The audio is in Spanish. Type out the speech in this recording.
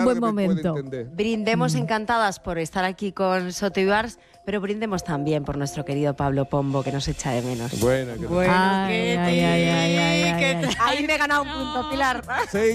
buen que me puede momento. entender. Brindemos encantadas por estar aquí con Soto Ibars, pero brindemos también por nuestro querido Pablo Pombo, que nos echa de menos. Bueno, que Bueno, Ay, Ketty, ay, ay, ay, ay, ¿qué ay, tal? Ahí me he ganado un punto, Pilar. Sí.